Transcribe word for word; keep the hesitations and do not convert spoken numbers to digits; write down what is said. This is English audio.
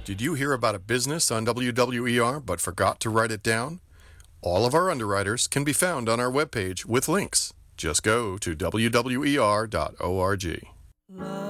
Did you hear about a business on W W E R but forgot to write it down? All of our underwriters can be found on our webpage with links. Just go to W W E R dot org.